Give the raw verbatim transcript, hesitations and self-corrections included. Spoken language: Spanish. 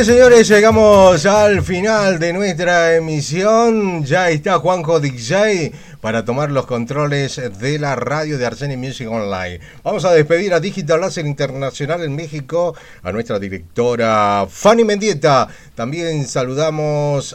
bien, señores, llegamos al final de nuestra emisión. Ya está Juanjo D J para tomar los controles de la radio de Arsenic Music Online. Vamos a despedir a Digital Láser Internacional en México, a nuestra directora Fanny Mendieta. También saludamos